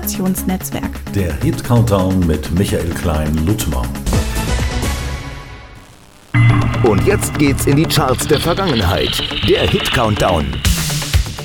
Redaktionsnetzwerk. Der Hit Countdown mit Michael Klein-Luttmer. Und jetzt geht's in die Charts der Vergangenheit. Der Hit Countdown.